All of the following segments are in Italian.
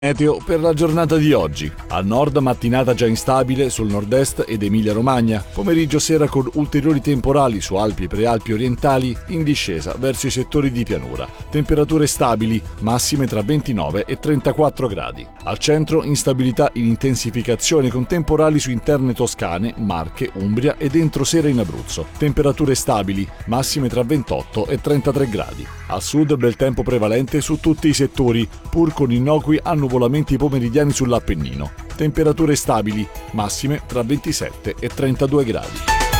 Meteo per la giornata di oggi. Al nord mattinata già instabile sul nord-est ed Emilia-Romagna, pomeriggio sera con ulteriori temporali su Alpi e Prealpi orientali in discesa verso i settori di pianura. Temperature stabili, massime tra 29 e 34 gradi. Al centro instabilità in intensificazione con temporali su interne Toscane, Marche, Umbria ed entro sera in Abruzzo. Temperature stabili, massime tra 28 e 33 gradi. Al sud bel tempo prevalente su tutti i settori, pur con innocui annuvolamenti pomeridiani sull'Appennino. Temperature stabili, massime tra 27 e 32 gradi.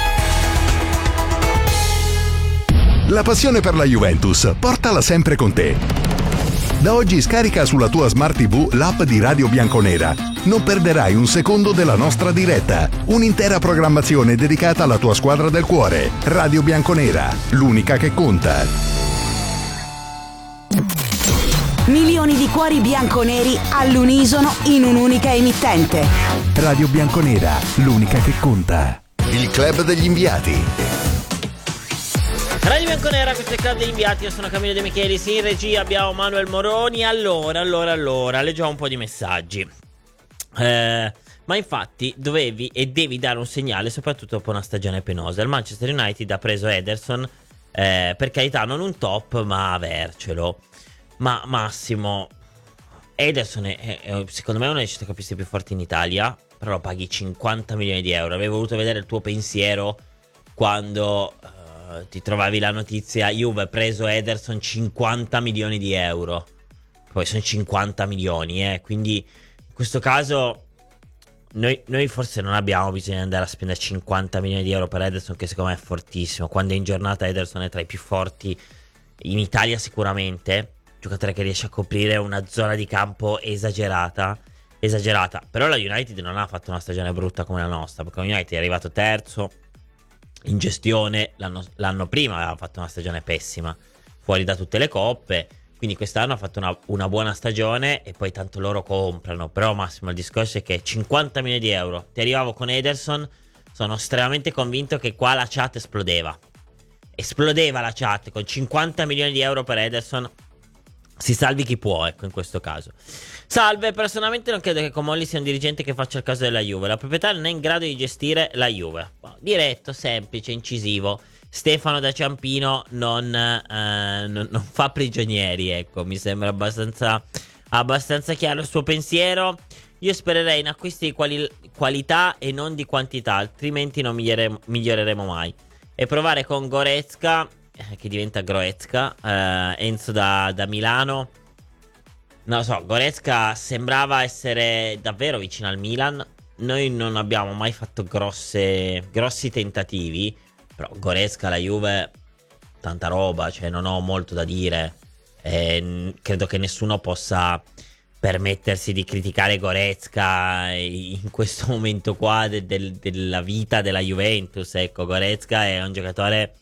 La passione per la Juventus, portala sempre con te. Da oggi scarica sulla tua Smart TV l'app di Radio Bianconera. Non perderai un secondo della nostra diretta. Un'intera programmazione dedicata alla tua squadra del cuore. Radio Bianconera, l'unica che conta. Milioni di cuori bianconeri all'unisono in un'unica emittente. Radio Bianconera, l'unica che conta. Il club degli inviati. Radio Bianconera, questo è il club degli inviati. Io sono Camillo De Michelis, in regia abbiamo Manuel Moroni. Allora, leggiamo un po' di messaggi. Ma infatti dovevi e devi dare un segnale, soprattutto dopo una stagione penosa. Il Manchester United ha preso Ederson, per carità non un top, ma avercelo. Ma Massimo, Ederson è secondo me uno dei centrocampisti più forti in Italia, però lo paghi 50 milioni di euro. Avrei voluto vedere il tuo pensiero quando ti trovavi la notizia: Juve ha preso Ederson 50 milioni di euro. Poi sono 50 milioni, quindi in questo caso noi forse non abbiamo bisogno di andare a spendere 50 milioni di euro per Ederson, che secondo me è fortissimo. Quando è in giornata Ederson è tra i più forti in Italia sicuramente. Giocatore che riesce a coprire una zona di campo esagerata. Però la United non ha fatto una stagione brutta come la nostra, perché la United è arrivato terzo in gestione. L'anno prima aveva fatto una stagione pessima, fuori da tutte le coppe. Quindi quest'anno ha fatto una buona stagione e poi tanto loro comprano. Però Massimo, il discorso è che 50 milioni di euro, ti arrivavo con Ederson, sono estremamente convinto che qua la chat esplodeva la chat. Con 50 milioni di euro per Ederson si salvi chi può, ecco, in questo caso. Salve, personalmente non credo che Comolli sia un dirigente che faccia il caso della Juve. La proprietà non è in grado di gestire la Juve. Diretto, semplice, incisivo. Stefano da Ciampino non fa prigionieri, ecco. Mi sembra abbastanza chiaro il suo pensiero. Io spererei in acquisti di qualità e non di quantità, altrimenti non miglioreremo mai. E provare con Goretzka, che diventa Groezka, Enzo da Milano. Non lo so, Goretzka sembrava essere davvero vicino al Milan. Noi non abbiamo mai fatto grossi tentativi, però Goretzka, la Juve, tanta roba, cioè non ho molto da dire. Credo che nessuno possa permettersi di criticare Goretzka in questo momento qua della vita della Juventus. Ecco, Goretzka è un giocatore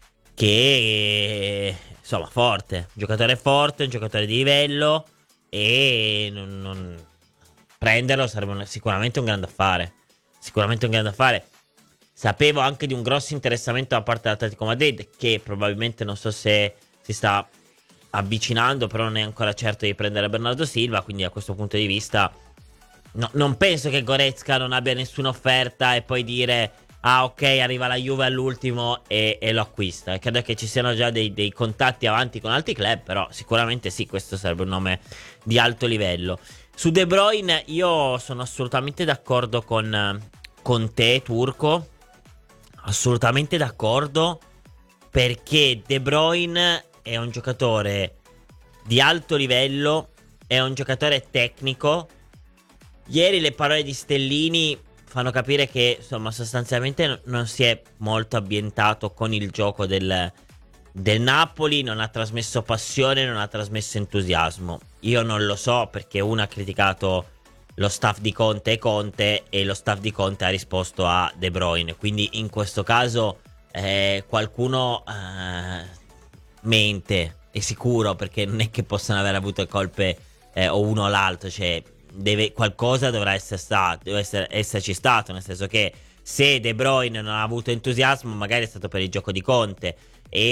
che insomma forte, un giocatore forte, un giocatore di livello, e non prenderlo sarebbe sicuramente un grande affare. Sapevo anche di un grosso interessamento da parte dell'Atletico Madrid, che probabilmente non so se si sta avvicinando, però non è ancora certo di prendere Bernardo Silva. Quindi a questo punto di vista non penso che Goretzka non abbia nessuna offerta e poi dire: ah, ok, arriva la Juve all'ultimo e lo acquista. Credo che ci siano già dei contatti avanti con altri club, però sicuramente sì, questo sarebbe un nome di alto livello. Su De Bruyne io sono assolutamente d'accordo con te, Turco. Assolutamente d'accordo, perché De Bruyne è un giocatore di alto livello, è un giocatore tecnico. Ieri le parole di Stellini fanno capire che insomma sostanzialmente non si è molto ambientato con il gioco del Napoli, non ha trasmesso passione, non ha trasmesso entusiasmo. Io non lo so, perché uno ha criticato lo staff di Conte e lo staff di Conte ha risposto a De Bruyne. Quindi in questo caso qualcuno mente, è sicuro, perché non è che possano aver avuto colpe o uno o l'altro, cioè qualcosa dovrà esserci stato, nel senso che se De Bruyne non ha avuto entusiasmo magari è stato per il gioco di Conte,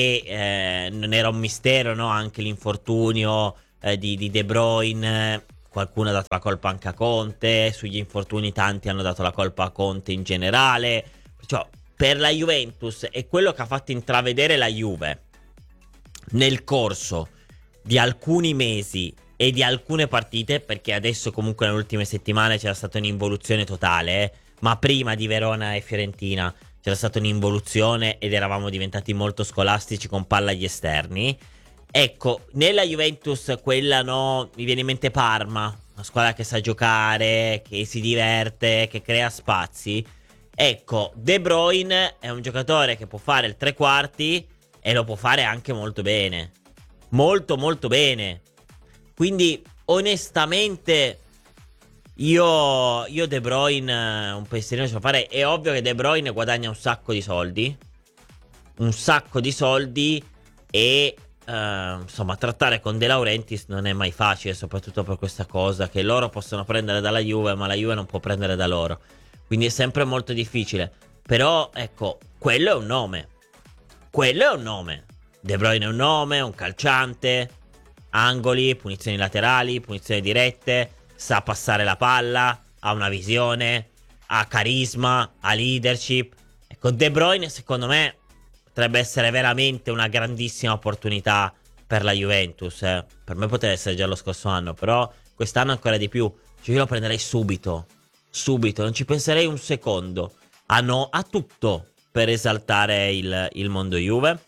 e non era un mistero, no? Anche l'infortunio di De Bruyne qualcuno ha dato la colpa anche a Conte, sugli infortuni tanti hanno dato la colpa a Conte in generale, perciò per la Juventus è quello che ha fatto intravedere la Juve nel corso di alcuni mesi e di alcune partite, perché adesso comunque nelle ultime settimane c'era stata un'involuzione totale, ma prima di Verona e Fiorentina c'era stata un'involuzione ed eravamo diventati molto scolastici con palla agli esterni. Ecco, nella Juventus quella no, mi viene in mente Parma, una squadra che sa giocare, che si diverte, che crea spazi. Ecco, De Bruyne è un giocatore che può fare il tre quarti e lo può fare anche molto bene. Molto molto bene. Quindi onestamente io De Bruyne un pensierino ce lo farei. È ovvio che De Bruyne guadagna un sacco di soldi. Un sacco di soldi. E insomma trattare con De Laurentiis non è mai facile, soprattutto per questa cosa, che loro possono prendere dalla Juve ma la Juve non può prendere da loro. Quindi è sempre molto difficile. Però ecco, quello è un nome. Quello è un nome. De Bruyne è un nome, è un calciante. Angoli, punizioni laterali, punizioni dirette. Sa passare la palla, ha una visione, ha carisma, ha leadership. Ecco, De Bruyne secondo me potrebbe essere veramente una grandissima opportunità per la Juventus. Per me poteva essere già lo scorso anno, però quest'anno ancora di più. Cioè io lo prenderei subito. Subito, non ci penserei un secondo. Ha tutto per esaltare il mondo Juve.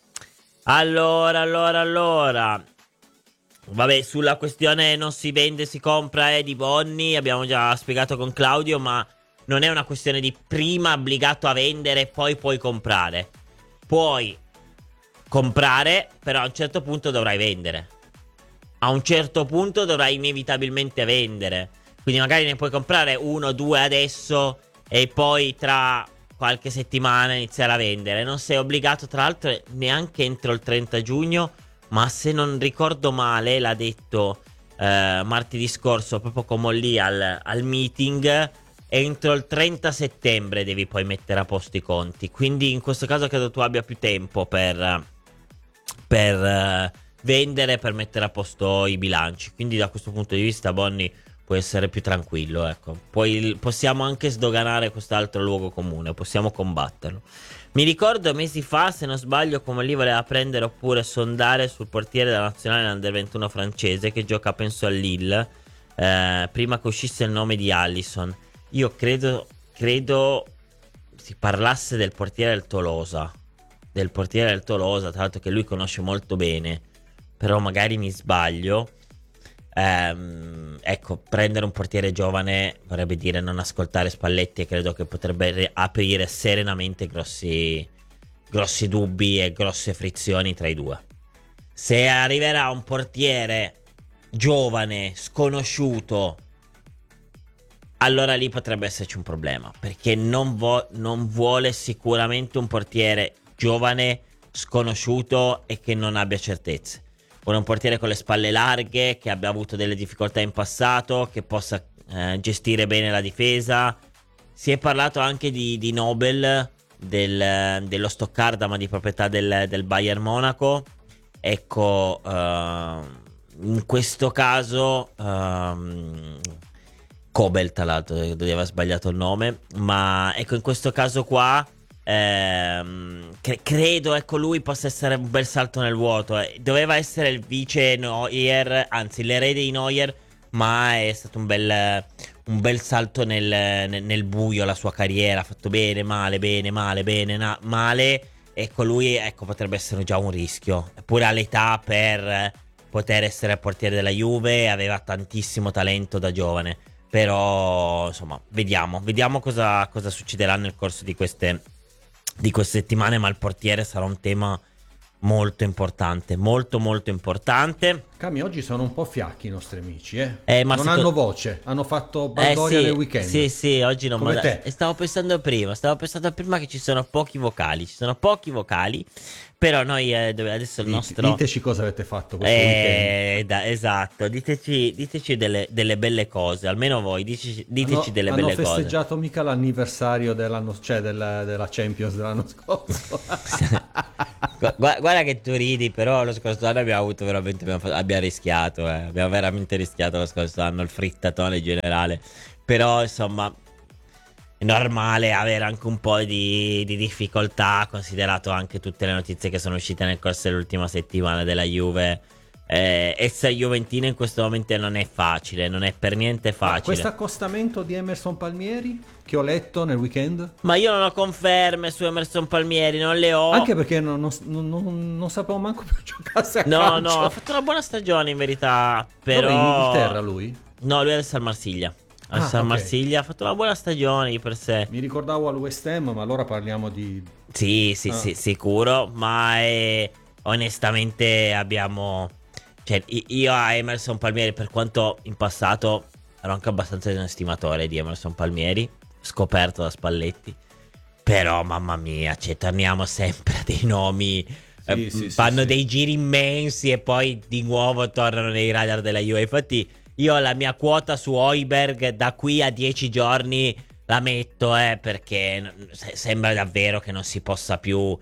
Allora. Vabbè, sulla questione non si vende, si compra di Bonni, abbiamo già spiegato con Claudio, ma non è una questione di prima obbligato a vendere e poi puoi comprare. Puoi comprare, però a un certo punto dovrai vendere. A un certo punto dovrai inevitabilmente vendere. Quindi magari ne puoi comprare uno o due adesso e poi tra qualche settimana iniziare a vendere. Non sei obbligato tra l'altro neanche entro il 30 giugno, ma se non ricordo male l'ha detto martedì scorso proprio come lì al meeting, entro il 30 settembre devi poi mettere a posto i conti. Quindi in questo caso credo tu abbia più tempo per vendere, per mettere a posto i bilanci. Quindi da questo punto di vista Bonni può essere più tranquillo, ecco. Poi possiamo anche sdoganare quest'altro luogo comune, possiamo combatterlo. Mi ricordo mesi fa, se non sbaglio, come lì voleva prendere oppure sondare sul portiere della nazionale under 21 francese che gioca penso a Lille, prima che uscisse il nome di Alisson. Io credo si parlasse del portiere del Tolosa. Tra l'altro che lui conosce molto bene, però magari mi sbaglio. Ecco, prendere un portiere giovane vorrebbe dire non ascoltare Spalletti, e credo che potrebbe aprire serenamente grossi dubbi e grosse frizioni tra i due. Se arriverà un portiere giovane, sconosciuto, allora lì potrebbe esserci un problema, perché non vuole sicuramente un portiere giovane, sconosciuto e che non abbia certezze. Vuole un portiere con le spalle larghe, che abbia avuto delle difficoltà in passato, che possa gestire bene la difesa. Si è parlato anche di Nobel, dello Stoccarda, ma di proprietà del Bayern Monaco. Ecco, in questo caso Kobel, tra l'altro, dove aveva sbagliato il nome, ma ecco, in questo caso qua credo, ecco, lui possa essere un bel salto nel vuoto. Doveva essere il vice Neuer, anzi l'erede di Neuer, ma è stato un bel salto nel buio la sua carriera. Ha fatto bene, male, male. Ecco, lui, ecco, potrebbe essere già un rischio, eppure ha l'età per poter essere portiere della Juve, aveva tantissimo talento da giovane. Però insomma, vediamo cosa succederà nel corso di queste settimane, ma il portiere sarà un tema molto importante, molto importante. Cami, oggi sono un po' fiacchi i nostri amici, ma non hanno voce, hanno fatto baldoria nel weekend. Sì, oggi non come te. Stavo pensando prima che ci sono pochi vocali, però noi adesso il nostro... Diteci cosa avete fatto questo weekend. Esatto, diteci delle belle cose, almeno voi, diteci delle belle cose. Hanno festeggiato mica l'anniversario della Champions dell'anno scorso. Guarda che tu ridi, però lo scorso anno abbiamo avuto veramente, abbiamo rischiato, abbiamo veramente rischiato lo scorso anno, il frittatone generale. Però insomma è normale avere anche un po' di difficoltà, considerato anche tutte le notizie che sono uscite nel corso dell'ultima settimana della Juve. Essere Juventina in questo momento non è facile, non è per niente facile. Questo accostamento di Emerson Palmieri che ho letto nel weekend? Ma io non ho conferme su Emerson Palmieri, non le ho. Anche perché non sapevo manco per giocasse a No, calcio. no, ha fatto una buona stagione in verità, però... Dov'è, in Inghilterra lui? No, lui è adesso al Marsiglia. Al San ok. Marsiglia ha fatto una buona stagione di per sé. Mi ricordavo al West Ham, ma allora parliamo di... Sì, sicuro, ma onestamente abbiamo... Cioè, io a Emerson Palmieri, per quanto in passato ero anche abbastanza un estimatore di Emerson Palmieri, scoperto da Spalletti, però mamma mia, cioè, torniamo sempre a dei nomi, fanno dei giri immensi e poi di nuovo tornano nei radar della Juve. Infatti io la mia quota su Højbjerg da qui a 10 giorni la metto, perché sembra davvero che non si possa più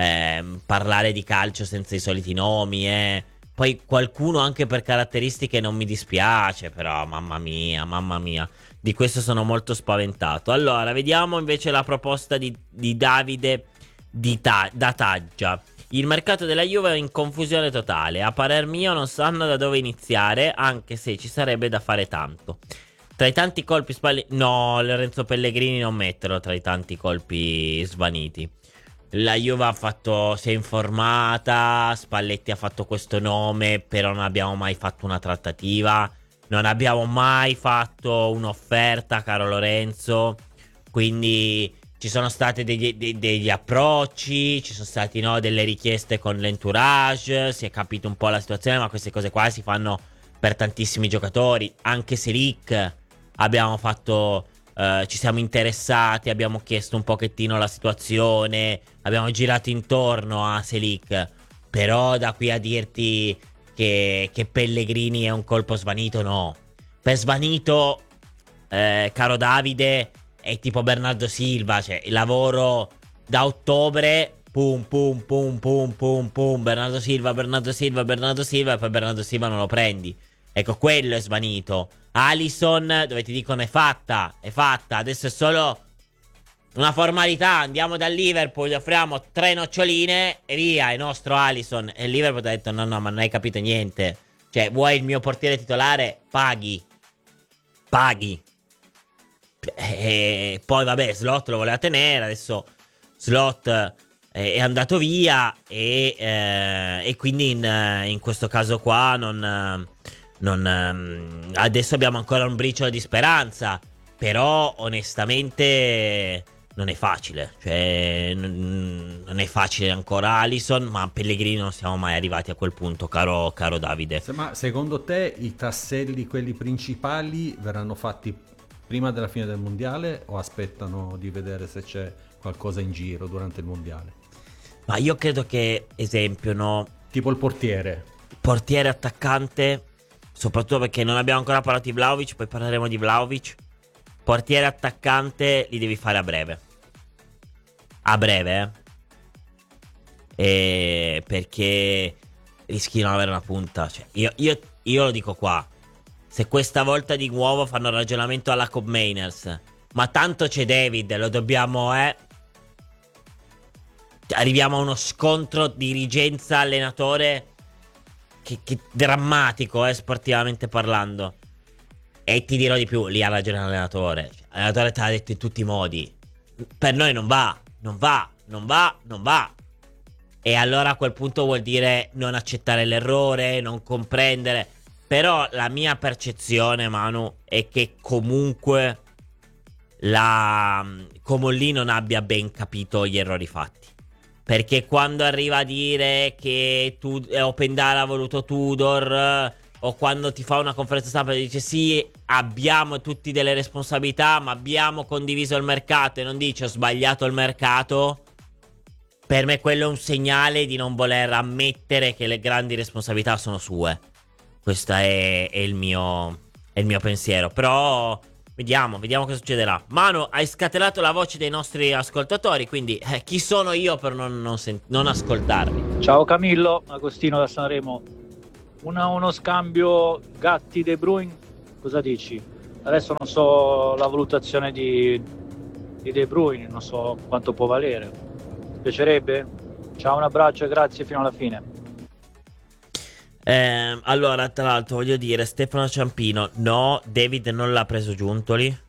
parlare di calcio senza i soliti nomi, Poi qualcuno anche per caratteristiche non mi dispiace, però mamma mia, di questo sono molto spaventato. Allora, vediamo invece la proposta di Davide da Taggia. Il mercato della Juve è in confusione totale, a parer mio non sanno da dove iniziare, anche se ci sarebbe da fare tanto. Tra i tanti colpi no, Lorenzo Pellegrini non metterlo tra i tanti colpi svaniti. La Juve si è informata, Spalletti ha fatto questo nome, però non abbiamo mai fatto una trattativa, non abbiamo mai fatto un'offerta, caro Lorenzo, quindi ci sono stati degli approcci, ci sono stati delle richieste con l'entourage, si è capito un po' la situazione, ma queste cose qua si fanno per tantissimi giocatori, anche Selic abbiamo fatto... ci siamo interessati, abbiamo chiesto un pochettino la situazione, abbiamo girato intorno a Selic, però da qui a dirti che Pellegrini è un colpo svanito, no. Per svanito, caro Davide, è tipo Bernardo Silva, cioè il lavoro da ottobre, pum pum pum pum pum pum, Bernardo Silva, e poi Bernardo Silva non lo prendi. Ecco, quello è svanito. Alisson, dove ti dicono è fatta, adesso è solo una formalità, andiamo dal Liverpool, gli offriamo 3 noccioline e via, è nostro Alisson. E il Liverpool ha detto no, ma non hai capito niente. Cioè, vuoi il mio portiere titolare? Paghi. E poi vabbè, Slot lo voleva tenere, adesso Slot è andato via e quindi in questo caso qua adesso abbiamo ancora un briciolo di speranza, però onestamente non è facile, cioè non è facile ancora Alisson, ma Pellegrini non siamo mai arrivati a quel punto, caro Davide. Ma secondo te i tasselli, quelli principali, verranno fatti prima della fine del mondiale o aspettano di vedere se c'è qualcosa in giro durante il mondiale? Ma io credo che, esempio, no, tipo il portiere attaccante, soprattutto perché non abbiamo ancora parlato di Vlahovic, poi parleremo di Vlahovic. Portiere attaccante li devi fare a breve. Perché rischi di non avere una punta. Cioè, io lo dico qua. Se questa volta di nuovo fanno ragionamento alla Cobb Mainers, ma tanto c'è David, lo dobbiamo, arriviamo a uno scontro dirigenza-allenatore che drammatico, sportivamente parlando. E ti dirò di più, lì ha ragione l'allenatore. L'allenatore te l'ha detto in tutti i modi. Per noi non va. E allora a quel punto vuol dire non accettare l'errore, non comprendere. Però la mia percezione, Manu, è che comunque Comolli non abbia ben capito gli errori fatti. Perché quando arriva a dire che Opendale ha voluto Tudor, o quando ti fa una conferenza stampa e dice sì, abbiamo tutti delle responsabilità, ma abbiamo condiviso il mercato, e non dice ho sbagliato il mercato, per me quello è un segnale di non voler ammettere che le grandi responsabilità sono sue. Questo è il mio pensiero. Però Vediamo cosa succederà. Manu, hai scatenato la voce dei nostri ascoltatori, quindi chi sono io per non ascoltarmi? Ciao Camillo, Agostino da Sanremo. Uno scambio Gatti-De Bruyne, cosa dici? Adesso non so la valutazione di De Bruyne, non so quanto può valere. Ti piacerebbe? Ciao, un abbraccio e grazie fino alla fine. Allora, tra l'altro voglio dire, Stefano Ciampino, no, David non l'ha preso Giuntoli.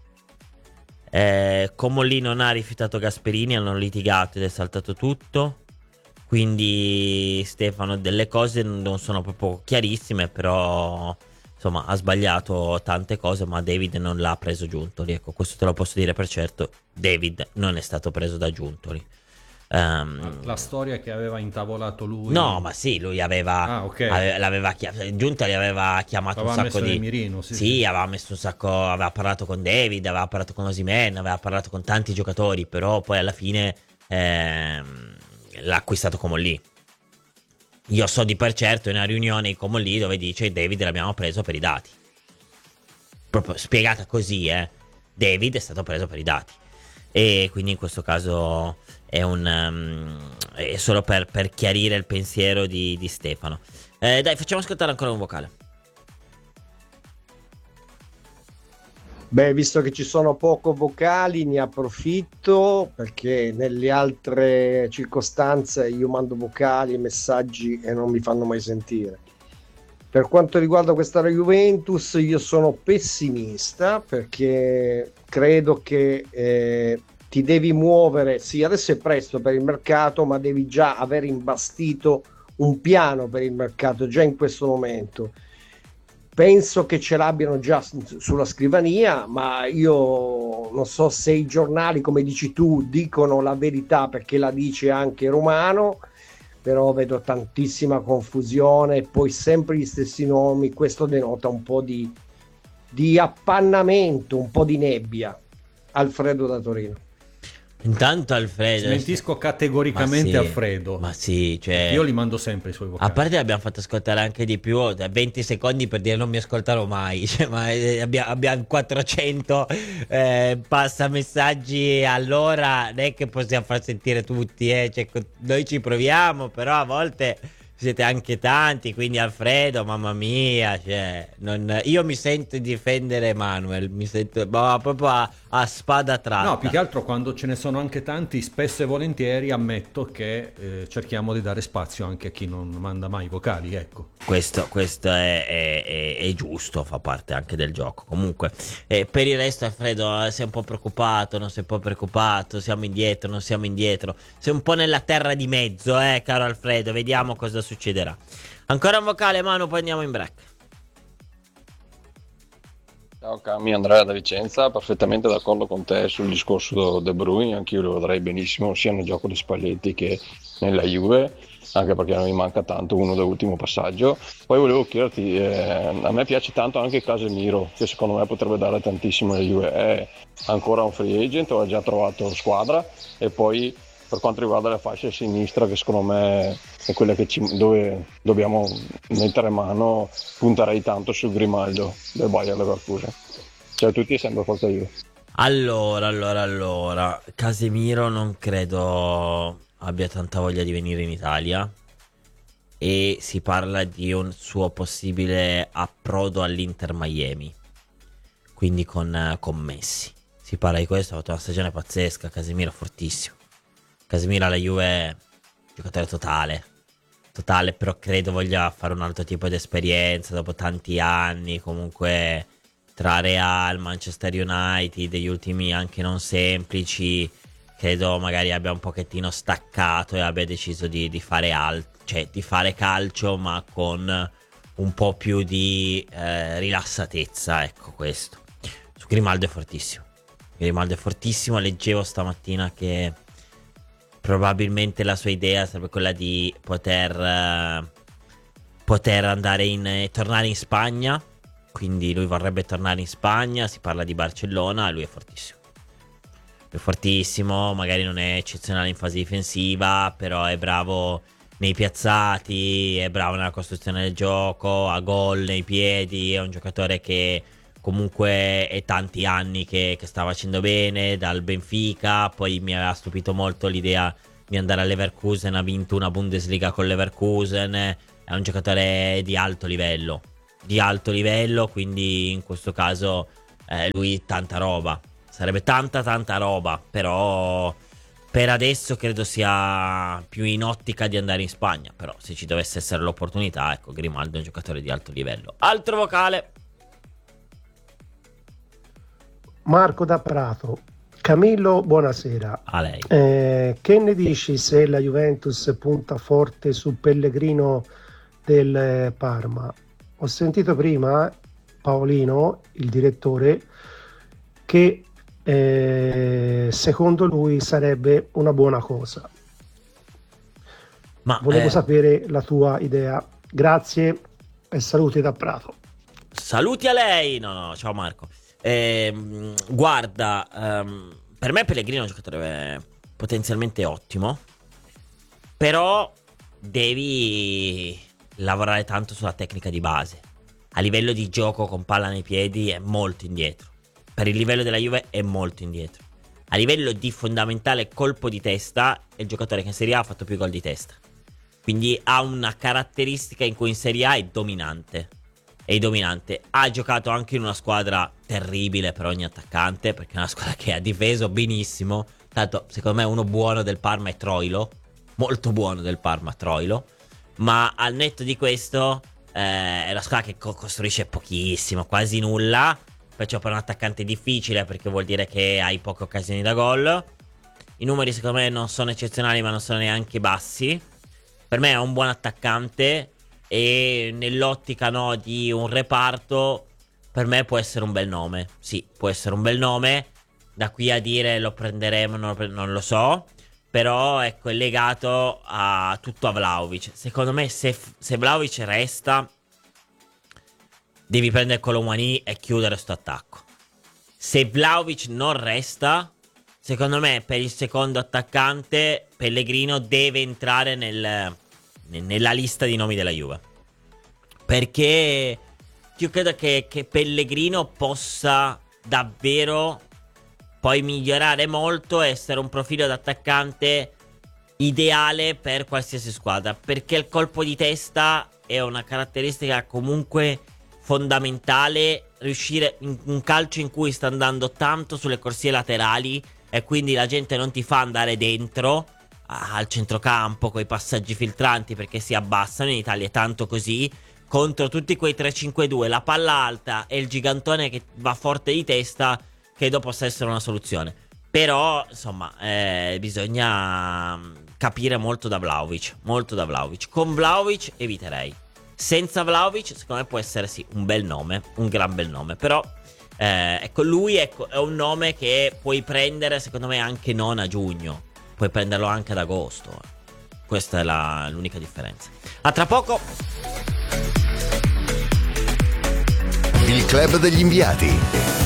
Comolli non ha rifiutato Gasperini, hanno litigato ed è saltato tutto. Quindi Stefano, delle cose non sono proprio chiarissime, però insomma ha sbagliato tante cose, ma David non l'ha preso Giuntoli. Ecco, questo te lo posso dire per certo, David non è stato preso da Giuntoli. La storia che aveva intavolato lui. No, ma sì, lui aveva, l'aveva Giuntoli aveva chiamato un sacco di mirino, sì, aveva messo un sacco, aveva parlato con David, aveva parlato con Osimhen, aveva parlato con tanti giocatori, però poi alla fine l'ha acquistato Comolli. Io so di per certo in una riunione di Comolli dove dice David l'abbiamo preso per i dati, proprio spiegata così, David è stato preso per i dati, e quindi in questo caso è solo per chiarire il pensiero di Stefano. Dai, facciamo ascoltare ancora un vocale. Beh, visto che ci sono poco vocali, ne approfitto perché nelle altre circostanze io mando vocali e messaggi e non mi fanno mai sentire. Per quanto riguarda questa Juventus, io sono pessimista perché credo che ti devi muovere, sì, adesso è presto per il mercato, ma devi già aver imbastito un piano per il mercato già in questo momento. Penso che ce l'abbiano già sulla scrivania, ma io non so se i giornali, come dici tu, dicono la verità, perché la dice anche Romano, però vedo tantissima confusione e poi sempre gli stessi nomi. Questo denota un po' di appannamento, un po' di nebbia. Alfredo da Torino. Intanto Alfredo, smentisco categoricamente, sì, Alfredo. Ma sì, cioè, io li mando sempre i suoi vocali. A parte l'abbiamo fatto ascoltare anche di più, 20 secondi per dire non mi ascolterò mai, cioè, ma abbiamo 400 passa messaggi all'ora, non è che possiamo far sentire tutti, cioè, noi ci proviamo, però a volte siete anche tanti, quindi Alfredo, mamma mia, cioè, io mi sento di difendere Manuel, mi sento proprio a spada tratta. No, più che altro quando ce ne sono anche tanti, spesso e volentieri ammetto che cerchiamo di dare spazio anche a chi non manda mai vocali, ecco. Questo è giusto, fa parte anche del gioco. Comunque, per il resto Alfredo, sei un po' preoccupato, non sei un po' preoccupato, siamo indietro, non siamo indietro, sei un po' nella terra di mezzo, caro Alfredo, vediamo cosa succederà. Ancora un vocale, Manu, poi andiamo in break. Ciao Cami, Andrea da Vicenza, perfettamente d'accordo con te sul discorso De Bruyne, anch'io lo vedrei benissimo sia nel gioco di Spalletti che nella Juve, anche perché non mi manca tanto uno dell'ultimo passaggio. Poi volevo chiederti, a me piace tanto anche Casemiro, che secondo me potrebbe dare tantissimo alla Juve, è ancora un free agent o ha già trovato squadra? E poi per quanto riguarda la fascia sinistra, che secondo me è quella che dove dobbiamo mettere mano, punterei tanto sul Grimaldo del Bayer Leverkusen. Ciao a tutti e sempre forza Juve. Allora, Casemiro non credo abbia tanta voglia di venire in Italia e si parla di un suo possibile approdo all'Inter Miami, quindi con Messi. Si parla di questo, ha fatto una stagione pazzesca, Casemiro fortissimo. Casemiro alla Juve è giocatore totale, però credo voglia fare un altro tipo di esperienza dopo tanti anni, comunque tra Real, Manchester United, degli ultimi anche non semplici, credo magari abbia un pochettino staccato e abbia deciso di fare di fare calcio, ma con un po' più di rilassatezza, ecco questo. Su Grimaldo è fortissimo, leggevo stamattina che probabilmente la sua idea sarebbe quella di poter andare tornare in Spagna, quindi lui vorrebbe tornare in Spagna, si parla di Barcellona, lui è fortissimo, magari non è eccezionale in fase difensiva, però è bravo nei piazzati, è bravo nella costruzione del gioco, ha gol nei piedi, è un giocatore che comunque è tanti anni che sta facendo bene, dal Benfica, poi mi aveva stupito molto l'idea di andare a Leverkusen, ha vinto una Bundesliga con Leverkusen, è un giocatore di alto livello, quindi in questo caso lui tanta roba, sarebbe tanta roba, però per adesso credo sia più in ottica di andare in Spagna, però se ci dovesse essere l'opportunità, ecco, Grimaldo è un giocatore di alto livello. Altro vocale. Marco da Prato. Camillo, buonasera. A lei. Che ne dici se la Juventus punta forte su Pellegrino del Parma? Ho sentito prima Paolino, il direttore, che secondo lui sarebbe una buona cosa. Ma volevo sapere la tua idea. Grazie e saluti da Prato. Saluti a lei. No, ciao Marco. Guarda, per me Pellegrino è un giocatore potenzialmente ottimo, però devi lavorare tanto sulla tecnica di base. A livello di gioco con palla nei piedi è molto indietro. Per il livello della Juve è molto indietro. A livello di fondamentale colpo di testa è il giocatore che in Serie A ha fatto più gol di testa. Quindi ha una caratteristica in cui in Serie A è dominante. Ha giocato anche in una squadra terribile per ogni attaccante, perché è una squadra che ha difeso benissimo. Tanto secondo me uno buono del Parma è Troilo, molto buono del Parma Troilo. Ma al netto di questo è una squadra che costruisce pochissimo, quasi nulla. Perciò per un attaccante difficile, perché vuol dire che hai poche occasioni da gol. I numeri secondo me non sono eccezionali, ma non sono neanche bassi. Per me è un buon attaccante, e nell'ottica, no, di un reparto, per me può essere un bel nome. Sì, può essere un bel nome. Da qui a dire lo prenderemo non lo so, però ecco, è legato a tutto a Vlahovic. Secondo me se Vlahovic resta, devi prendere Colomani e chiudere sto attacco. Se Vlahovic non resta, secondo me per il secondo attaccante Pellegrino deve entrare nella lista di nomi della Juve, perché io credo che Pellegrino possa davvero poi migliorare molto, essere un profilo d'attaccante ideale per qualsiasi squadra, perché il colpo di testa è una caratteristica comunque fondamentale. Riuscire in un calcio in cui sta andando tanto sulle corsie laterali e quindi la gente non ti fa andare dentro al centrocampo con i passaggi filtranti, perché si abbassano. In Italia è tanto così, contro tutti quei 3-5-2, la palla alta e il gigantone che va forte di testa, credo possa essere una soluzione. Però insomma bisogna capire molto da Vlahovic. Con Vlahovic eviterei. Senza Vlahovic secondo me può essere sì un bel nome, un gran bel nome. Però ecco, lui è un nome che puoi prendere secondo me anche non a giugno, puoi prenderlo anche ad agosto. Questa è l'unica differenza. A tra poco. Il club degli inviati.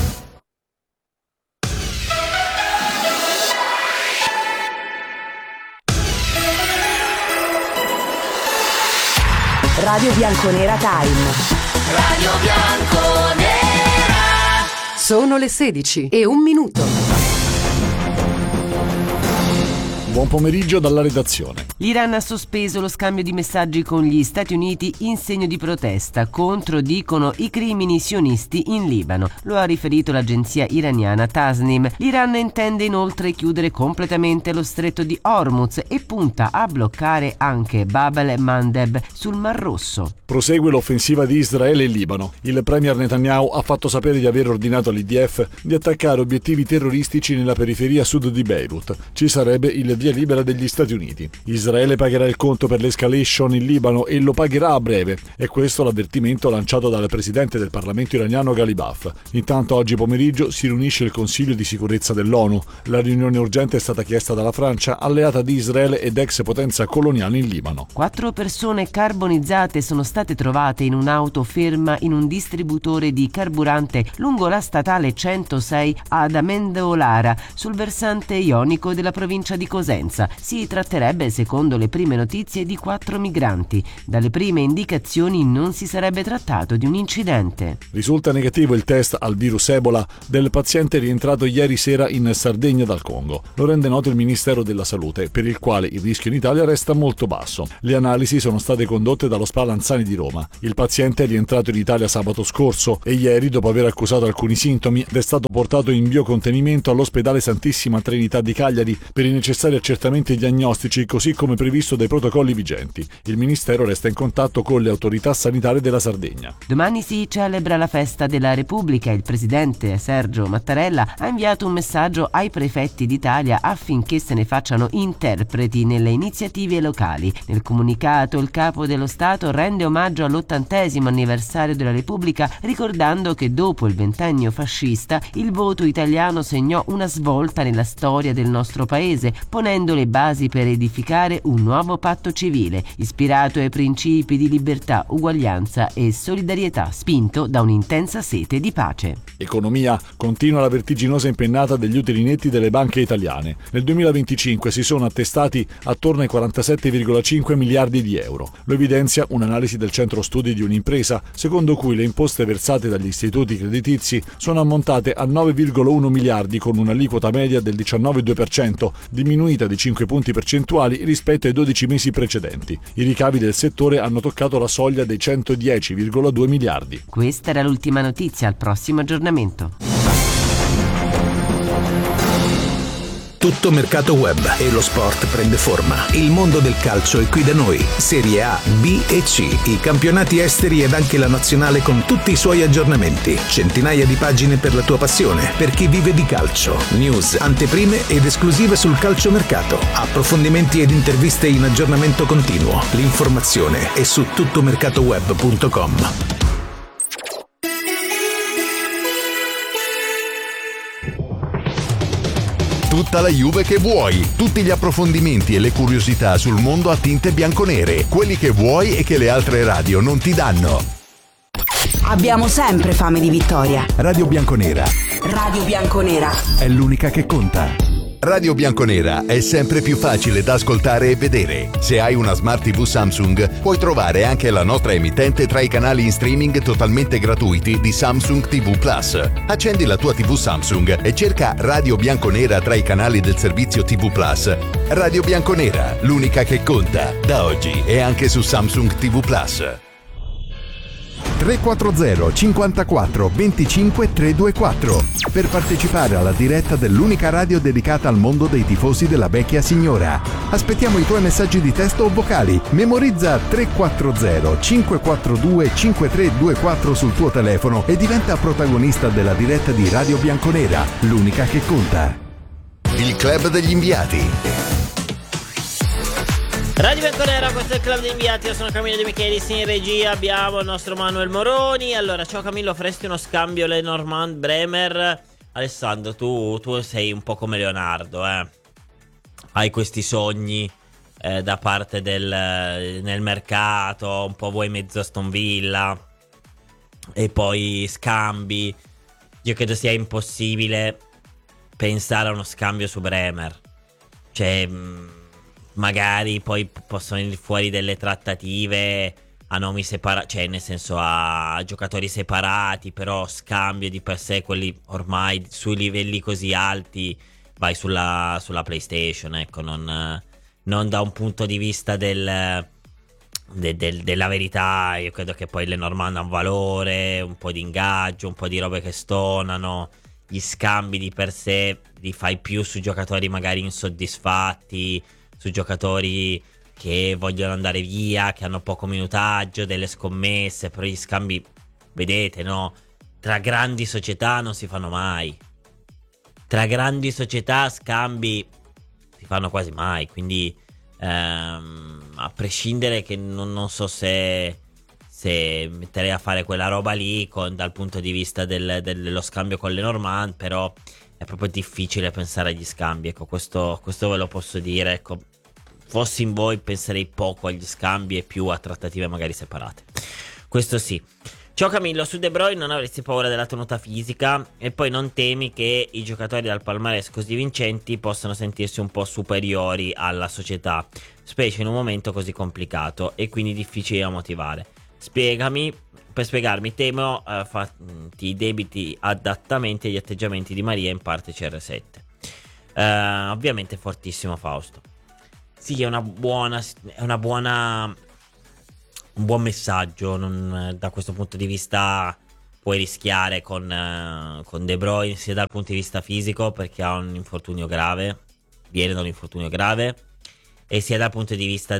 Radio Bianconera Time. Radio Bianconera. Sono le 16:01. Buon pomeriggio dalla redazione. L'Iran ha sospeso lo scambio di messaggi con gli Stati Uniti in segno di protesta contro, dicono, i crimini sionisti in Libano. Lo ha riferito l'agenzia iraniana Tasnim. L'Iran intende inoltre chiudere completamente lo stretto di Hormuz e punta a bloccare anche Bab el-Mandeb sul Mar Rosso. Prosegue l'offensiva di Israele in Libano. Il premier Netanyahu ha fatto sapere di aver ordinato all'IDF di attaccare obiettivi terroristici nella periferia sud di Beirut. Ci sarebbe il via libera degli Stati Uniti. Israele pagherà il conto per l'escalation in Libano e lo pagherà a breve. È questo l'avvertimento lanciato dal presidente del Parlamento iraniano Ghalibaf. Intanto oggi pomeriggio si riunisce il Consiglio di sicurezza dell'ONU. La riunione urgente è stata chiesta dalla Francia, alleata di Israele ed ex potenza coloniale in Libano. 4 persone carbonizzate sono state trovate in un'auto ferma in un distributore di carburante lungo la statale 106 ad Amendolara, sul versante ionico della provincia di Cosenza. Cosenza. Si tratterebbe, secondo le prime notizie, di 4 migranti. Dalle prime indicazioni non si sarebbe trattato di un incidente. Risulta negativo il test al virus Ebola del paziente rientrato ieri sera in Sardegna dal Congo. Lo rende noto il Ministero della Salute, per il quale il rischio in Italia resta molto basso. Le analisi sono state condotte dallo SPA Lanzani di Roma. Il paziente è rientrato in Italia sabato scorso e ieri, dopo aver accusato alcuni sintomi, è stato portato in biocontenimento all'ospedale Santissima Trinità di Cagliari per i necessari accertamenti diagnostici, così come previsto dai protocolli vigenti. Il Ministero resta in contatto con le autorità sanitarie della Sardegna. Domani si celebra la festa della Repubblica. Il presidente Sergio Mattarella ha inviato un messaggio ai prefetti d'Italia affinché se ne facciano interpreti nelle iniziative locali. Nel comunicato il capo dello Stato rende omaggio all'80° anniversario della Repubblica, ricordando che dopo il ventennio fascista il voto italiano segnò una svolta nella storia del nostro paese, ponendo le basi per edificare un nuovo patto civile, ispirato ai principi di libertà, uguaglianza e solidarietà, spinto da un'intensa sete di pace. Economia. Continua la vertiginosa impennata degli utili netti delle banche italiane. Nel 2025 si sono attestati attorno ai 47,5 miliardi di euro. Lo evidenzia un'analisi del centro studi di un'impresa, secondo cui le imposte versate dagli istituti creditizi sono ammontate a 9,1 miliardi con un'aliquota media del 19,2%, diminuita di 5 punti percentuali rispetto ai 12 mesi precedenti. I ricavi del settore hanno toccato la soglia dei 110,2 miliardi. Questa era l'ultima notizia, al prossimo aggiornamento. Tutto mercato web e lo sport prende forma. Il mondo del calcio è qui da noi. Serie A, B e C, i campionati esteri ed anche la nazionale con tutti i suoi aggiornamenti. Centinaia di pagine per la tua passione, per chi vive di calcio. News, anteprime ed esclusive sul calciomercato. Approfondimenti ed interviste in aggiornamento continuo. L'informazione è su tuttomercatoweb.com. Tutta la Juve che vuoi, tutti gli approfondimenti e le curiosità sul mondo a tinte bianconere, quelli che vuoi e che le altre radio non ti danno. Abbiamo sempre fame di vittoria. Radio Bianconera Radio Bianconera è l'unica che conta. Radio Bianconera è sempre più facile da ascoltare e vedere. Se hai una Smart TV Samsung, puoi trovare anche la nostra emittente tra i canali in streaming totalmente gratuiti di Samsung TV Plus. Accendi la tua TV Samsung e cerca Radio Bianconera tra i canali del servizio TV Plus. Radio Bianconera, l'unica che conta. Da oggi è anche su Samsung TV Plus. 340 54 25 324 per partecipare alla diretta dell'unica radio dedicata al mondo dei tifosi della vecchia signora. Aspettiamo i tuoi messaggi di testo o vocali. Memorizza 340 542 5324 sul tuo telefono e diventa protagonista della diretta di Radio Bianconera, l'unica che conta. Il club degli inviati. Radio Bianconera, questo è il club degli inviati. Io sono Camillo De Michelis, in regia abbiamo il nostro Manuel Moroni. Allora, ciao Camillo, faresti uno scambio Lenormand Bremer? Alessandro, tu sei un po' come Leonardo, hai questi sogni da parte nel mercato, un po' vuoi mezzo Aston Villa e poi scambi. Io credo sia impossibile pensare a uno scambio su Bremer. Cioè, magari poi possono venire fuori delle trattative a nomi separati, cioè nel senso a giocatori separati, però scambio di per sé, quelli ormai sui livelli così alti, vai sulla PlayStation, ecco, non da un punto di vista della verità. Io credo che poi Lenormand ha un valore, un po' di ingaggio, un po' di robe che stonano. Gli scambi di per sé li fai più su giocatori magari insoddisfatti, su giocatori che vogliono andare via, che hanno poco minutaggio, delle scommesse. Però gli scambi, vedete, no? Tra grandi società non si fanno mai. Tra grandi società scambi si fanno quasi mai. Quindi a prescindere che non so se metterei a fare quella roba lì dal punto di vista dello scambio con Lenormand, però è proprio difficile pensare agli scambi, ecco, questo ve lo posso dire, ecco. Fossi in voi penserei poco agli scambi e più a trattative magari separate, questo sì. Ciao Camillo, su De Bruyne non avresti paura della tenuta fisica e poi non temi che i giocatori dal palmarès così vincenti possano sentirsi un po' superiori alla società, specie in un momento così complicato e quindi difficile da motivare. Per spiegarmi, temo fatti i debiti adattamenti agli atteggiamenti di Maria, in parte CR7. Ovviamente fortissimo Fausto. Sì, è un buon messaggio. Da questo punto di vista puoi rischiare con De Bruyne, sia dal punto di vista fisico, perché ha un infortunio grave, viene da un infortunio grave, e sia dal punto di vista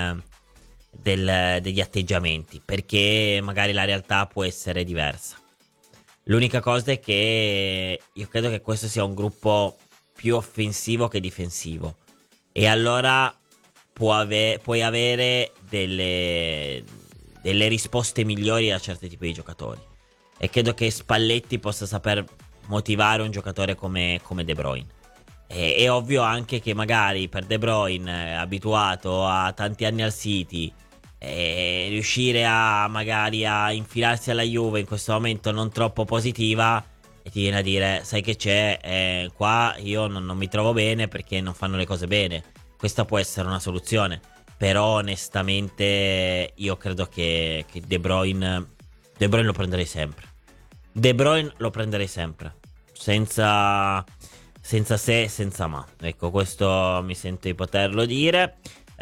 degli atteggiamenti, perché magari la realtà può essere diversa. L'unica cosa è che io credo che questo sia un gruppo più offensivo che difensivo, e allora puoi avere delle risposte migliori a certi tipi di giocatori, e credo che Spalletti possa saper motivare un giocatore come De Bruyne. È ovvio anche che magari per De Bruyne, abituato a tanti anni al City, riuscire magari a infilarsi alla Juve in questo momento non troppo positiva, e ti viene a dire: sai che c'è, qua io non mi trovo bene perché non fanno le cose bene. Questa può essere una soluzione, però onestamente io credo che De Bruyne lo prenderei sempre. De Bruyne lo prenderei sempre, senza se e senza ma. Ecco, questo mi sento di poterlo dire.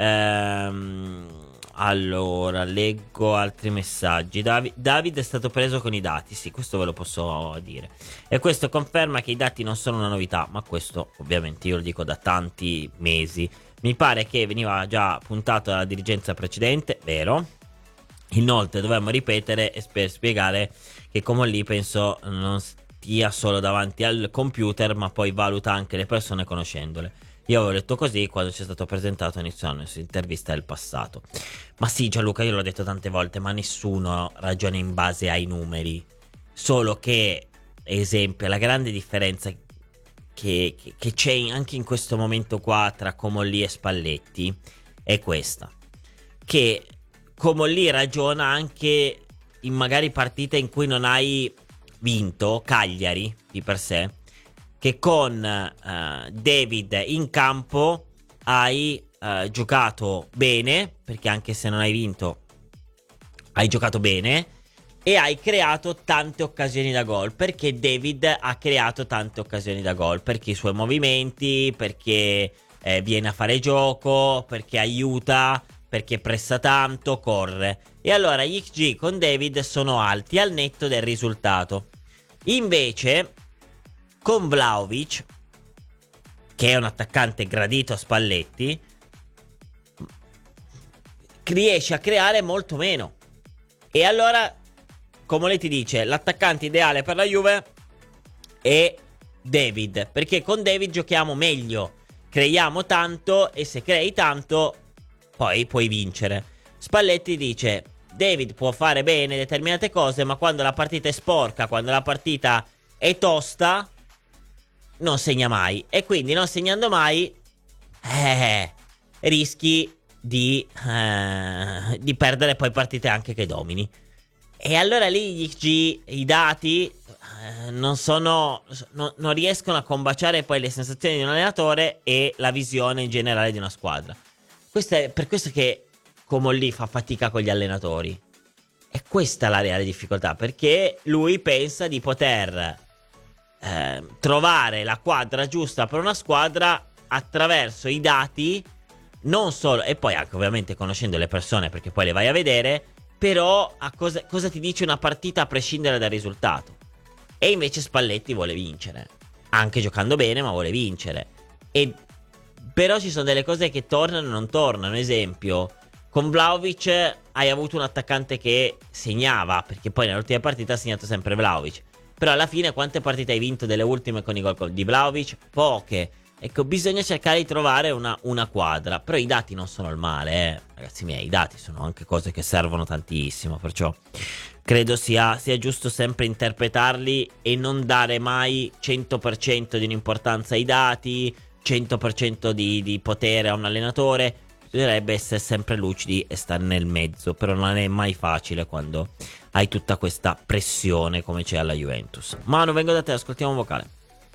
Allora, leggo altri messaggi. David è stato preso con i dati. Sì, questo ve lo posso dire. E questo conferma che i dati non sono una novità, ma questo ovviamente io lo dico da tanti mesi. Mi pare che veniva già puntato dalla dirigenza precedente, vero? Inoltre dovremmo ripetere per spiegare che Comolli penso non stia solo davanti al computer, ma poi valuta anche le persone conoscendole. Io avevo detto così quando ci è stato presentato inizialmente nella intervista del passato. Ma sì, Gianluca, io l'ho detto tante volte, ma nessuno ragiona in base ai numeri. Solo che, esempio, la grande differenza che c'è anche in questo momento qua tra Comolli e Spalletti è questa: che Comolli ragiona anche in magari partite in cui non hai vinto, Cagliari di per sé, che con David in campo hai giocato bene, perché anche se non hai vinto hai giocato bene, e hai creato tante occasioni da gol, perché David ha creato tante occasioni da gol, perché i suoi movimenti, perché viene a fare gioco, perché aiuta, perché pressa tanto, corre. E allora gli XG con David sono alti al netto del risultato. Invece con Vlahovic, che è un attaccante gradito a Spalletti, riesce a creare molto meno. E allora, come lei ti dice, l'attaccante ideale per la Juve è David, perché con David giochiamo meglio, creiamo tanto, e se crei tanto poi puoi vincere. Spalletti dice: David può fare bene determinate cose, ma quando la partita è sporca, quando la partita è tosta, non segna mai. E quindi non segnando mai rischi di perdere poi partite anche che domini. E allora lì gli XG, i dati non riescono a combaciare poi le sensazioni di un allenatore e la visione in generale di una squadra. Per questo che Comolli fa fatica con gli allenatori. E questa è la reale difficoltà, perché lui pensa di poter trovare la quadra giusta per una squadra attraverso i dati, non solo, e poi anche ovviamente conoscendo le persone, perché poi le vai a vedere, però a cosa ti dice una partita a prescindere dal risultato. E invece Spalletti vuole vincere, anche giocando bene, ma vuole vincere. E però ci sono delle cose che tornano e non tornano. Esempio, con Vlahovic hai avuto un attaccante che segnava, perché poi nell'ultima partita ha segnato sempre Vlahovic. Però alla fine quante partite hai vinto delle ultime con i gol di Vlahovic? Poche. Ecco, bisogna cercare di trovare una quadra. Però i dati non sono il male, ragazzi miei. I dati sono anche cose che servono tantissimo. Perciò credo sia giusto sempre interpretarli e non dare mai 100% di un'importanza ai dati, 100% di potere a un allenatore. Bisognerebbe essere sempre lucidi e stare nel mezzo. Però non è mai facile quando hai tutta questa pressione come c'è alla Juventus. Manu, vengo da te, ascoltiamo un vocale.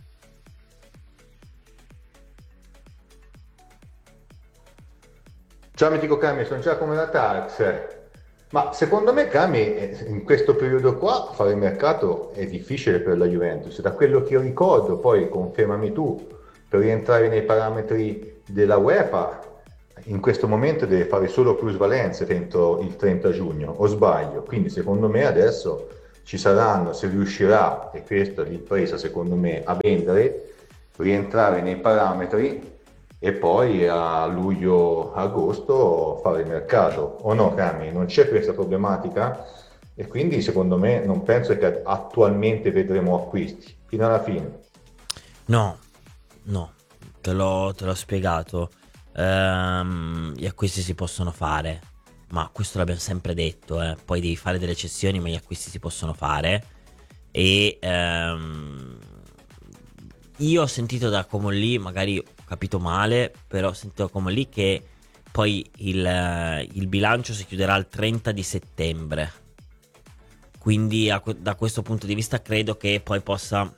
Ciao mitico Cami, sono Giacomo da Tarx. Ma secondo me Cami, in questo periodo qua fare il mercato è difficile per la Juventus. Da quello che io ricordo, poi confermami tu, per rientrare nei parametri della UEFA in questo momento deve fare solo plusvalenze entro il 30 giugno, o sbaglio? Quindi secondo me adesso ci saranno, se riuscirà, e questa è l'impresa secondo me, a vendere, rientrare nei parametri e poi a luglio-agosto fare il mercato. O no, Cami? Non c'è questa problematica? E quindi secondo me non penso che attualmente vedremo acquisti fino alla fine. No, te l'ho spiegato. Gli acquisti si possono fare, ma questo l'abbiamo sempre detto, poi devi fare delle eccezioni, ma gli acquisti si possono fare. E io ho sentito da Comolli, magari ho capito male, però ho sentito da Comolli che poi il bilancio si chiuderà il 30 di settembre. Quindi da questo punto di vista credo che poi possa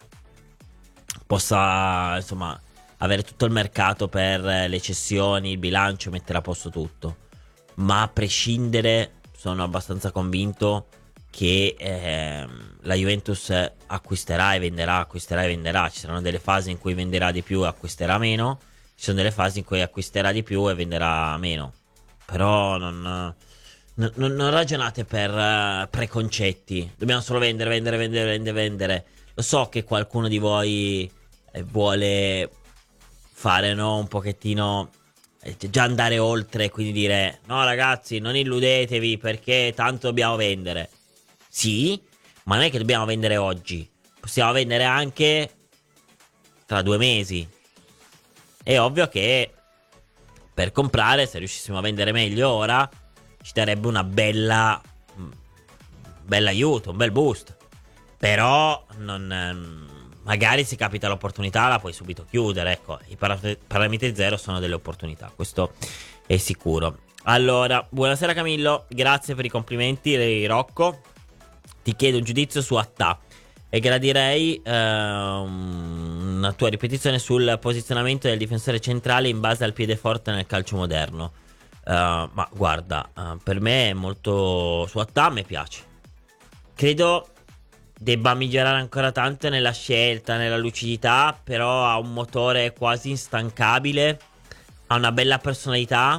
insomma avere tutto il mercato per le cessioni, il bilancio, mettere a posto tutto. Ma a prescindere sono abbastanza convinto che la Juventus acquisterà e venderà. Ci saranno delle fasi in cui venderà di più e acquisterà meno, ci sono delle fasi in cui acquisterà di più e venderà meno. Però non ragionate per preconcetti, dobbiamo solo vendere. Lo so che qualcuno di voi vuole fare, no, un pochettino, già andare oltre, quindi dire no ragazzi, non illudetevi perché tanto dobbiamo vendere. Sì, ma non è che dobbiamo vendere oggi, possiamo vendere anche tra 2 mesi. È ovvio che per comprare, se riuscissimo a vendere meglio ora, ci darebbe una bella aiuto, un bel boost. Però magari se capita l'opportunità la puoi subito chiudere. Ecco, i parametri zero sono delle opportunità, questo è sicuro. Allora, buonasera Camillo, grazie per i complimenti, Rocco. Ti chiedo un giudizio su Attà e gradirei una tua ripetizione sul posizionamento del difensore centrale in base al piede forte nel calcio moderno. Ma guarda, per me è molto, su Attà mi piace. Credo debba migliorare ancora tanto nella scelta, nella lucidità, però ha un motore quasi instancabile, ha una bella personalità,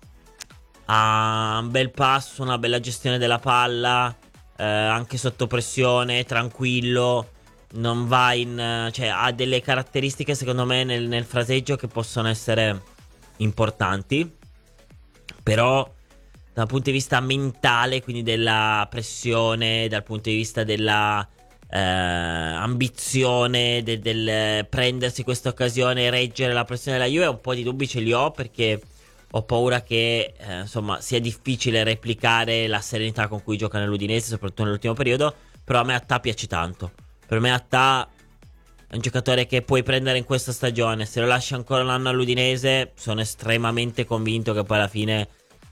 ha un bel passo, una bella gestione della palla, anche sotto pressione, tranquillo, non va cioè ha delle caratteristiche secondo me nel fraseggio che possono essere importanti. Però dal punto di vista mentale, quindi della pressione, dal punto di vista della ambizione, del prendersi questa occasione e reggere la pressione della Juve, un po' di dubbi ce li ho, perché ho paura che insomma sia difficile replicare la serenità con cui gioca nell'Udinese, soprattutto nell'ultimo periodo. Però a me Attà piace tanto. Per me Attà è un giocatore che puoi prendere in questa stagione. Se lo lasci ancora un anno all'Udinese, sono estremamente convinto che poi alla fine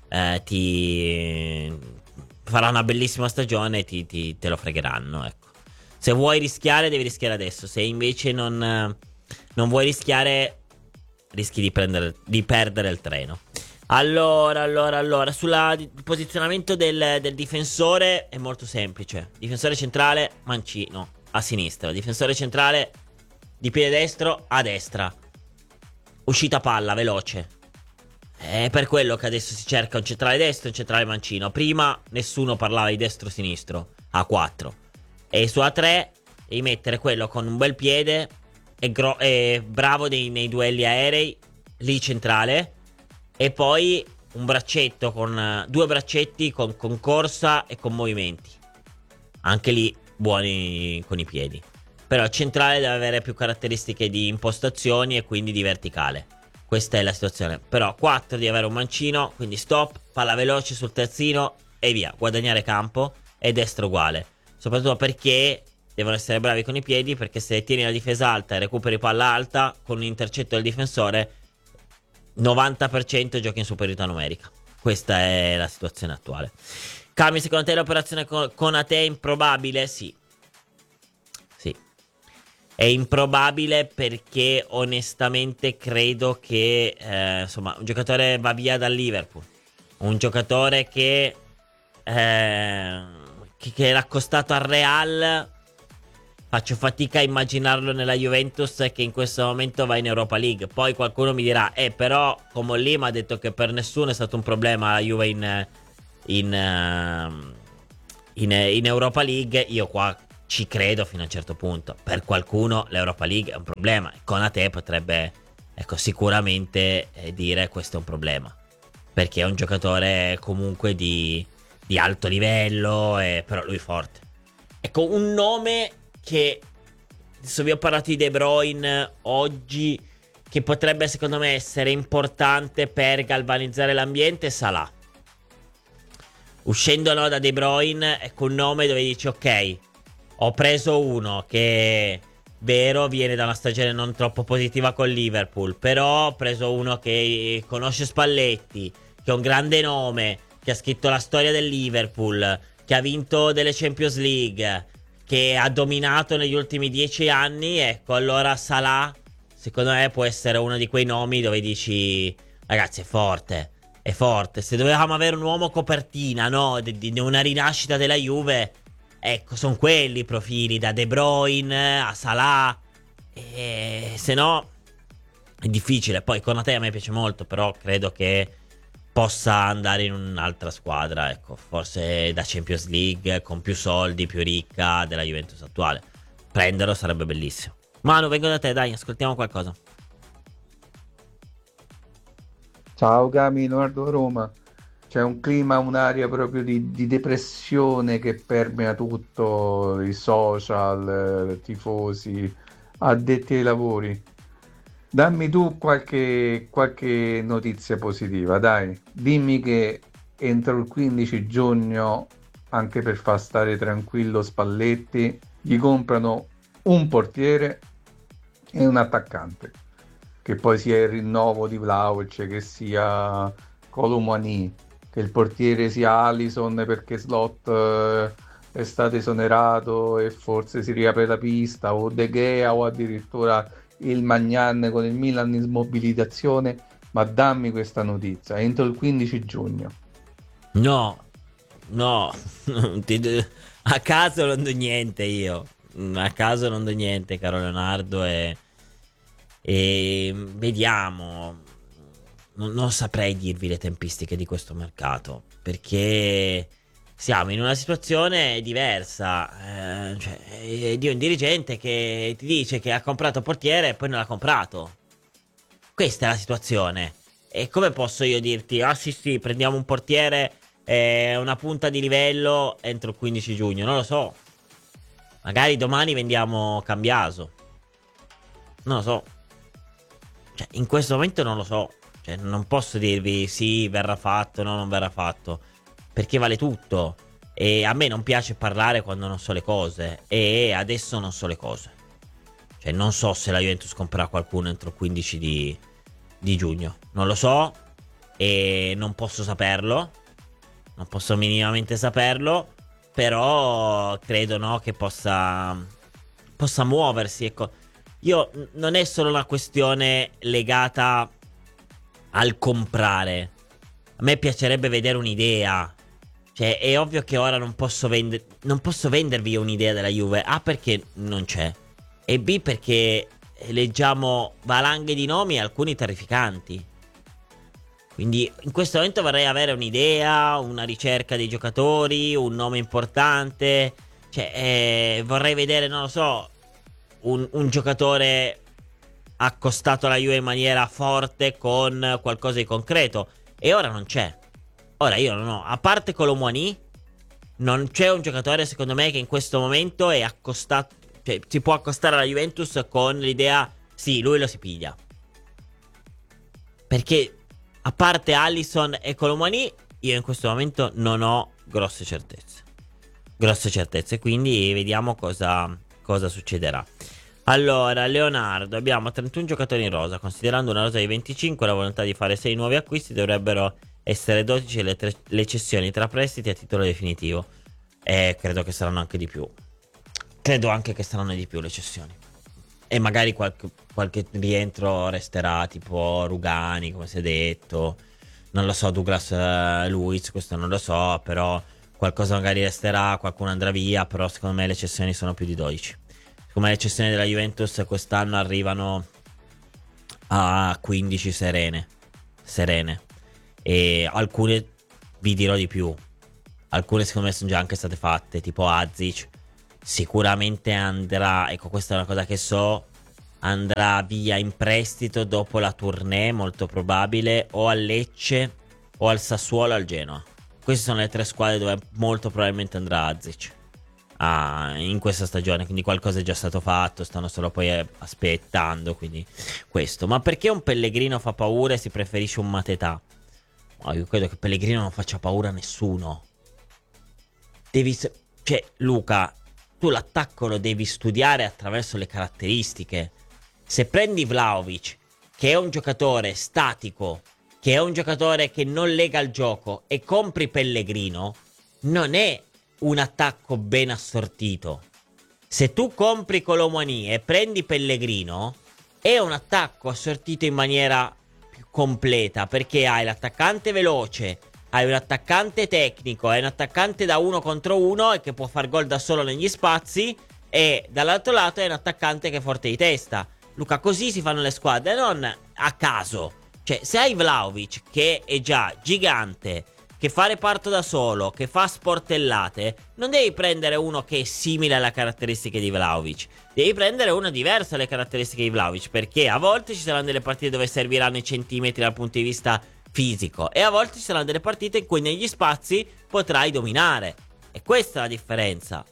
ti farà una bellissima stagione e te lo fregheranno, ecco. Se vuoi rischiare, devi rischiare adesso. Se invece non vuoi rischiare, rischi di perdere il treno. Allora, sul posizionamento del difensore è molto semplice. Difensore centrale, mancino a sinistra. Difensore centrale di piede destro a destra. Uscita palla, veloce. È per quello che adesso si cerca un centrale destro e un centrale mancino. Prima nessuno parlava di destro-sinistro a 4. E su A3 devi mettere quello con un bel piede e bravo nei duelli aerei, lì centrale. E poi un braccetto con 2 braccetti con corsa e con movimenti. Anche lì buoni con i piedi. Però il centrale deve avere più caratteristiche di impostazioni e quindi di verticale. Questa è la situazione. Però 4 di avere un mancino, quindi stop, palla veloce sul terzino e via, guadagnare campo. E destro uguale, soprattutto perché devono essere bravi con i piedi, perché se tieni la difesa alta e recuperi palla alta con un intercetto del difensore, 90% giochi in superiorità numerica. Questa è la situazione attuale. Cami, secondo te l'operazione con Ate è improbabile? Sì. È improbabile perché onestamente credo che insomma, un giocatore va via dal Liverpool, un giocatore che era accostato al Real, faccio fatica a immaginarlo nella Juventus, che in questo momento va in Europa League. Poi qualcuno mi dirà però come lì mi ha detto che per nessuno è stato un problema la Juve in Europa League. Io qua ci credo fino a un certo punto. Per qualcuno l'Europa League è un problema. Konate potrebbe, sicuramente dire questo è un problema, perché è un giocatore comunque di alto livello, però lui è forte. Ecco, un nome che adesso vi ho parlato di De Bruyne oggi, che potrebbe secondo me essere importante per galvanizzare l'ambiente, Salah. Uscendo da De Bruyne, ecco un nome dove dici ok, ho preso uno che, vero, viene da una stagione non troppo positiva con Liverpool, però ho preso uno che conosce Spalletti, che è un grande nome, che ha scritto la storia del Liverpool, che ha vinto delle Champions League, che ha dominato negli ultimi 10 anni. Ecco, allora Salah, secondo me, può essere uno di quei nomi dove dici, ragazzi, è forte. È forte. Se dovevamo avere un uomo copertina, no, di una rinascita della Juve, ecco, sono quelli i profili, da De Bruyne a Salah. E se no è difficile. Poi Konate a me piace molto, però credo che possa andare in un'altra squadra, ecco, forse da Champions League, con più soldi, più ricca della Juventus attuale. Prenderlo sarebbe bellissimo. Manu, vengo da te, dai, ascoltiamo qualcosa. Ciao Gami, Leonardo Roma. C'è un clima, un'aria proprio di depressione che permea tutto, i social, tifosi, addetti ai lavori. Dammi tu qualche notizia positiva, dai. Dimmi che entro il 15 giugno, anche per far stare tranquillo Spalletti, gli comprano un portiere e un attaccante. Che poi sia il rinnovo di Vlahovic, che sia Colomani, che il portiere sia Alisson perché Slot è stato esonerato e forse si riapre la pista, o De Gea, o addirittura il Magnan con il Milan in smobilitazione. Ma dammi questa notizia entro il 15 giugno. No, a caso non do niente io. A caso non do niente, caro Leonardo, e vediamo. Non saprei dirvi le tempistiche di questo mercato, perché siamo in una situazione diversa. Dio, un dirigente che ti dice che ha comprato portiere e poi non l'ha comprato. Questa è la situazione. E come posso io dirti, sì, prendiamo un portiere, una punta di livello entro il 15 giugno? Non lo so. Magari domani vendiamo Cambiaso. Non lo so. In questo momento non lo so. Non posso dirvi sì, verrà fatto, no, non verrà fatto, perché vale tutto. E a me non piace parlare quando non so le cose, e adesso non so le cose. Non so se la Juventus comprerà qualcuno entro il 15 di giugno. Non lo so, e non posso saperlo. Non posso minimamente saperlo. Però credo, no, che possa muoversi, ecco. Io non è solo una questione legata al comprare. A me piacerebbe vedere un'idea. È ovvio che ora non posso vendervi un'idea della Juve. A, perché non c'è, e B, perché leggiamo valanghe di nomi, alcuni terrificanti. Quindi in questo momento vorrei avere un'idea, una ricerca dei giocatori, un nome importante. Vorrei vedere, non lo so, un giocatore accostato alla Juve in maniera forte, con qualcosa di concreto. E ora non c'è. Ora io non ho, a parte Colomwani, non c'è un giocatore secondo me che in questo momento è accostato, si può accostare alla Juventus con l'idea sì, lui lo si piglia. Perché a parte Alisson e Colomwani, io in questo momento non ho grosse certezze, quindi vediamo cosa succederà. Allora, Leonardo, abbiamo 31 giocatori in rosa. Considerando una rosa di 25, la volontà di fare 6 nuovi acquisti, dovrebbero essere 12 le cessioni tra prestiti a titolo definitivo. Credo che saranno anche di più. Credo anche che saranno di più le cessioni. E magari qualche rientro resterà, tipo Rugani, come si è detto. Non lo so, Douglas Luiz, questo non lo so, però qualcosa magari resterà, qualcuno andrà via, però secondo me le cessioni sono più di 12. Secondo me le cessioni della Juventus quest'anno arrivano a 15 serene. E alcune, vi dirò di più, alcune secondo me sono già anche state fatte, tipo Azic. Sicuramente andrà, ecco, questa è una cosa che so, andrà via in prestito dopo la tournée, molto probabile, o al Lecce o al Sassuolo o al Genoa. Queste sono le 3 squadre dove molto probabilmente andrà Azic in questa stagione, quindi qualcosa è già stato fatto, stanno solo poi aspettando, quindi questo. Ma perché un Pellegrino fa paura e si preferisce un Mateta? Io credo che Pellegrino non faccia paura a nessuno. Cioè, Luca, tu l'attacco lo devi studiare attraverso le caratteristiche. Se prendi Vlahovic, che è un giocatore statico, che è un giocatore che non lega il gioco, e compri Pellegrino, non è un attacco ben assortito. Se tu compri Colomani e prendi Pellegrino, è un attacco assortito in maniera più completa, perché hai l'attaccante veloce, hai un attaccante tecnico, hai un attaccante da 1 contro 1 e che può far gol da solo negli spazi, e dall'altro lato è un attaccante che è forte di testa. Luca, così si fanno le squadre, non a caso. Cioè, se hai Vlahovic, che è già gigante, che fa reparto da solo, che fa sportellate, non devi prendere uno che è simile alle caratteristiche di Vlahovic. Devi prendere uno diverso alle caratteristiche di Vlahovic, perché a volte ci saranno delle partite dove serviranno i centimetri dal punto di vista fisico, e a volte ci saranno delle partite in cui negli spazi potrai dominare. E questa è la differenza.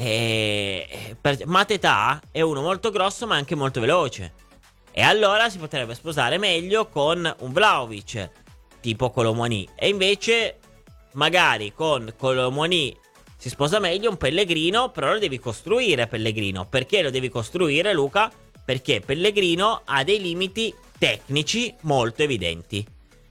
Mateta è uno molto grosso ma anche molto veloce, e allora si potrebbe sposare meglio con un Vlahovic tipo Colomani, e invece magari con Colomani si sposa meglio un Pellegrino. Però lo devi costruire Pellegrino. Perché lo devi costruire, Luca? Perché Pellegrino ha dei limiti tecnici molto evidenti.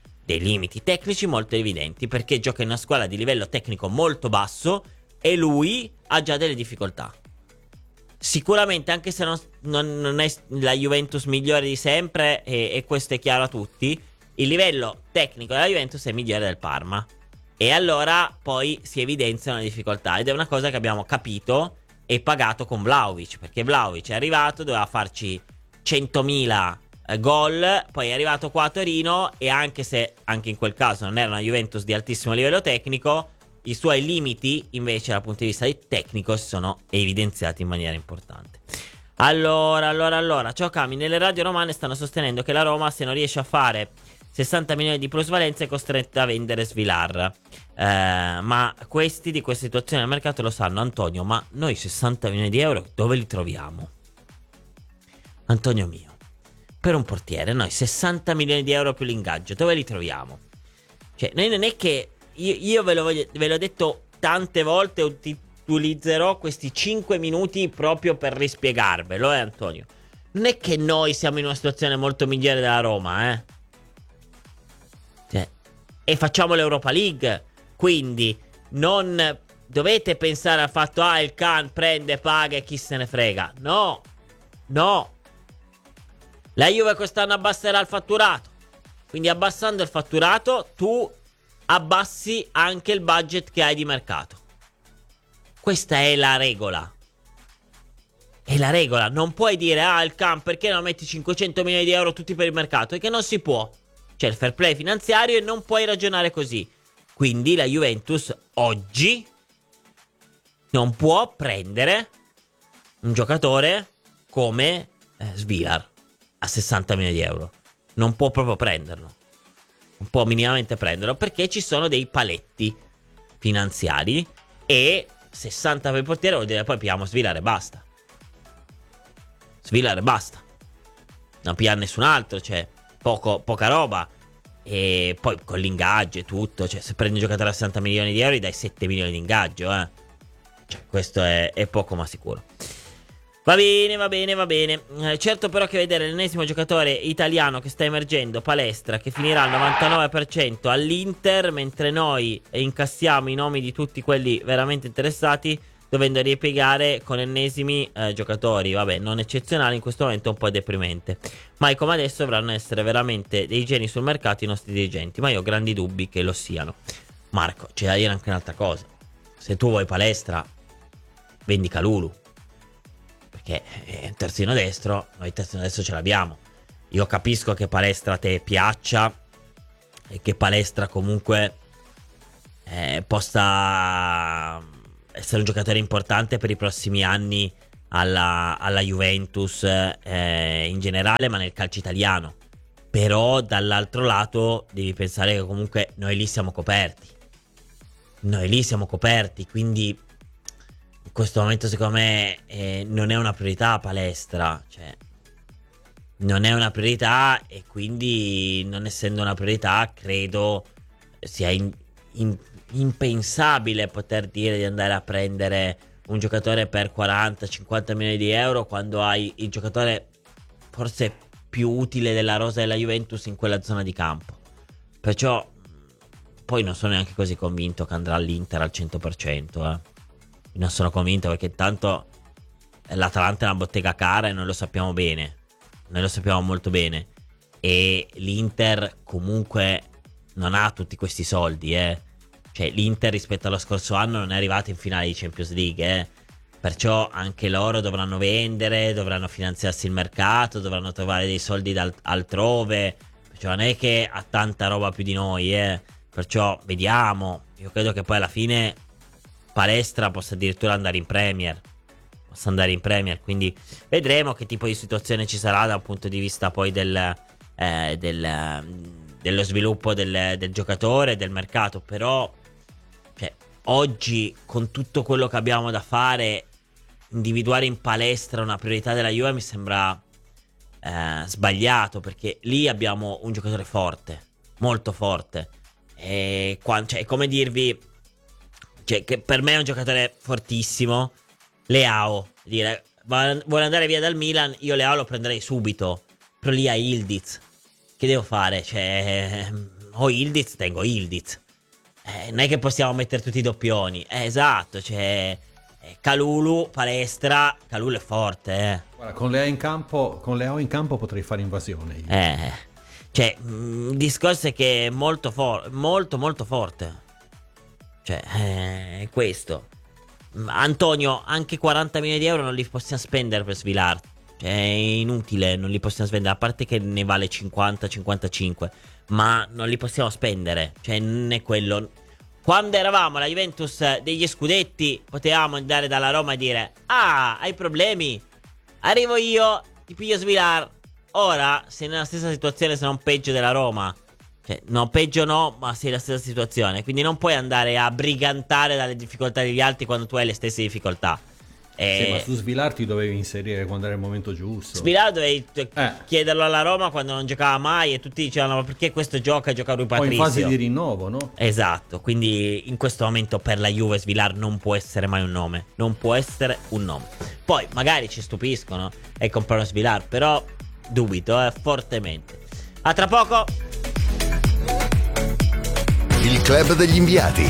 Perché gioca in una squadra di livello tecnico molto basso e lui ha già delle difficoltà. Sicuramente, anche se non è la Juventus migliore di sempre, e questo è chiaro a tutti, il livello tecnico della Juventus è migliore del Parma, e allora poi si evidenziano le difficoltà, ed è una cosa che abbiamo capito e pagato con Vlahovic, perché Vlahovic è arrivato, doveva farci 100.000 gol, poi è arrivato qua a Torino, e anche se anche in quel caso non era una Juventus di altissimo livello tecnico, i suoi limiti invece dal punto di vista tecnico si sono evidenziati in maniera importante. Allora, ciao Cami, nelle radio romane stanno sostenendo che la Roma, se non riesce a fare 60 milioni di plusvalenza, è costretta a vendere Svilar. Ma questi di questa situazione del mercato lo sanno, Antonio. Ma noi 60 milioni di euro dove li troviamo? Antonio mio, per un portiere noi 60 milioni di euro più l'ingaggio dove li troviamo? Cioè, noi non è che io ve l'ho detto tante volte, utilizzerò questi 5 minuti proprio per rispiegarvelo, Antonio. Non è che noi siamo in una situazione molto migliore della Roma, Cioè, e facciamo l'Europa League, quindi non dovete pensare al fatto il Can prende, paga e chi se ne frega. No. La Juve quest'anno abbasserà il fatturato, quindi abbassando il fatturato tu abbassi anche il budget che hai di mercato. Questa è la regola. Non puoi dire il Can perché non metti 500 milioni di euro tutti per il mercato, è che non si può. C'è il fair play finanziario e non puoi ragionare così. Quindi la Juventus oggi non può prendere un giocatore come Svilar a 60 milioni di euro. Non può proprio prenderlo. Non può minimamente prenderlo, perché ci sono dei paletti finanziari, e 60 per il portiere vuol dire poi pigliamo Svilar e basta. Non pigliare nessun altro, cioè poca roba. E poi con l'ingaggio e tutto, cioè se prendi un giocatore a 60 milioni di euro gli dai 7 milioni di ingaggio, Cioè questo è poco ma sicuro. Va bene. Certo però che vedere l'ennesimo giocatore italiano che sta emergendo, Palestra, che finirà al 99% all'Inter, mentre noi incassiamo i nomi di tutti quelli veramente interessati, dovendo ripiegare con ennesimi giocatori, vabbè, non eccezionali, in questo momento è un po' deprimente. Mai come adesso dovranno essere veramente dei geni sul mercato i nostri dirigenti, ma io ho grandi dubbi che lo siano. Marco, c'è da dire anche un'altra cosa. Se tu vuoi Palestra, vendi Kalulu, perché è un terzino destro, noi il terzino destro ce l'abbiamo. Io capisco che Palestra a te piaccia e che Palestra comunque possa essere un giocatore importante per i prossimi anni alla Juventus in generale, ma nel calcio italiano. Però dall'altro lato devi pensare che comunque noi lì siamo coperti, quindi in questo momento secondo me non è una priorità Palestra, cioè non è una priorità, e quindi non essendo una priorità credo sia impensabile poter dire di andare a prendere un giocatore per 40-50 milioni di euro quando hai il giocatore forse più utile della rosa della Juventus in quella zona di campo. Perciò poi non sono neanche così convinto che andrà all'Inter al 100%. Non sono convinto, perché tanto l'Atalanta è una bottega cara e noi lo sappiamo bene, noi lo sappiamo molto bene, e l'Inter comunque non ha tutti questi soldi, Cioè l'Inter rispetto allo scorso anno non è arrivato in finale di Champions League, Perciò anche loro dovranno vendere, dovranno finanziarsi il mercato, dovranno trovare dei soldi altrove. Perciò non è che ha tanta roba più di noi, Perciò vediamo. Io credo che poi alla fine Palestra possa addirittura andare in Premier. Quindi vedremo che tipo di situazione ci sarà da un punto di vista poi dello sviluppo del giocatore, del mercato. Però cioè, oggi, con tutto quello che abbiamo da fare, individuare in Palestra una priorità della Juve mi sembra sbagliato, perché lì abbiamo un giocatore forte, molto forte, e cioè, come dirvi, cioè, che per me è un giocatore fortissimo. Leao, dire vuole andare via dal Milan, io Leao lo prenderei subito, però lì ha Ildiz, che devo fare? Cioè, ho Ildiz, tengo Ildiz, non è che possiamo mettere tutti i doppioni, esatto, cioè Kalulu, Palestra, Kalulu è forte, Guarda, con Leao in campo potrei fare invasione io. Cioè, il discorso è che è molto molto forte, cioè è questo. Antonio, anche 40 milioni di euro non li possiamo spendere per Svilar, cioè è inutile, non li possiamo spendere, a parte che ne vale 50-55, ma non li possiamo spendere, cioè non è quello. Quando eravamo la Juventus degli scudetti, potevamo andare dalla Roma e dire: ah, hai problemi? Arrivo io, ti piglio Svilar. Ora sei nella stessa situazione, se non peggio, della Roma. Cioè, no, peggio no, ma sei nella stessa situazione. Quindi non puoi andare a brigantare dalle difficoltà degli altri quando tu hai le stesse difficoltà. Sì, ma su Svilar ti dovevi inserire quando era il momento giusto. Svilar dovevi chiederlo alla Roma quando non giocava mai, e tutti dicevano: ma perché questo gioca Rui Patricio? O in fase di rinnovo, no? Esatto, quindi in questo momento per la Juve Svilar non può essere mai un nome. Non può essere un nome. Poi magari ci stupiscono e comprano Svilar, però dubito fortemente. A tra poco. Il club degli inviati.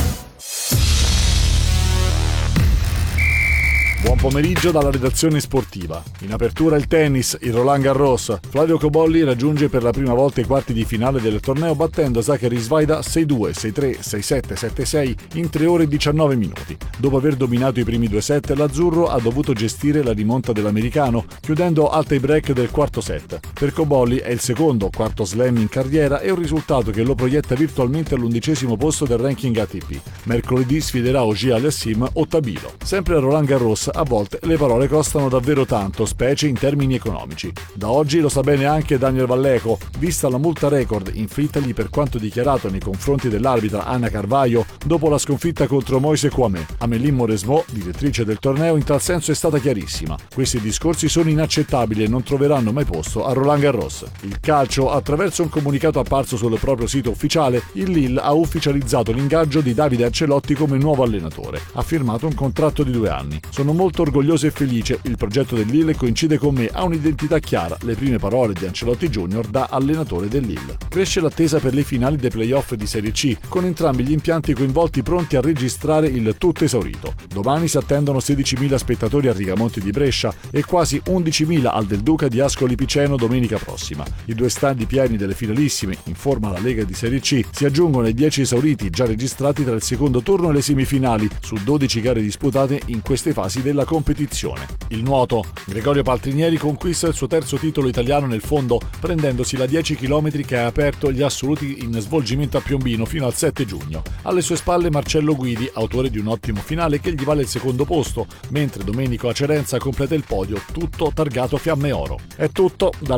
Buon pomeriggio dalla redazione sportiva. In apertura il tennis, il Roland Garros. Flavio Cobolli raggiunge per la prima volta i quarti di finale del torneo battendo Zachary Svajda 6-2, 6-3, 6-7, 7-6 in 3 ore e 19 minuti. Dopo aver dominato i primi 2 set, l'azzurro ha dovuto gestire la rimonta dell'americano, chiudendo al tie break del quarto set. Per Cobolli è il secondo quarto slam in carriera e un risultato che lo proietta virtualmente all'11° posto del ranking ATP. Mercoledì sfiderà Auger Aliassime o Tabilo. Sempre a Roland Garros, a volte le parole costano davvero tanto, specie in termini economici. Da oggi lo sa bene anche Daniel Vallejo, vista la multa record inflittagli per quanto dichiarato nei confronti dell'arbitra Anna Carvalho dopo la sconfitta contro Moise Kouamé. Amélie Mauresmo, direttrice del torneo, in tal senso è stata chiarissima. Questi discorsi sono inaccettabili e non troveranno mai posto a Roland Garros. Il calcio, attraverso un comunicato apparso sul proprio sito ufficiale, il Lille ha ufficializzato l'ingaggio di Davide Ancelotti come nuovo allenatore. Ha firmato un contratto di 2 anni. Sono molto orgoglioso e felice, il progetto del Lille coincide con me, ha un'identità chiara, le prime parole di Ancelotti Junior da allenatore del Lille. Cresce l'attesa per le finali dei playoff di Serie C, con entrambi gli impianti coinvolti pronti a registrare il tutto esaurito. Domani si attendono 16.000 spettatori a Rigamonti di Brescia e quasi 11.000 al Del Duca di Ascoli Piceno domenica prossima. I 2 stadi pieni delle finalissime, informa la Lega di Serie C, si aggiungono ai 10 esauriti già registrati tra il secondo turno e le semifinali, su 12 gare disputate in queste fasi della competizione. Il nuoto. Gregorio Paltrinieri conquista il suo terzo titolo italiano nel fondo, prendendosi la 10 km che ha aperto gli assoluti in svolgimento a Piombino fino al 7 giugno. Alle sue spalle Marcello Guidi, autore di un ottimo finale che gli vale il secondo posto, mentre Domenico Acerenza completa il podio, tutto targato Fiamme Oro. È tutto da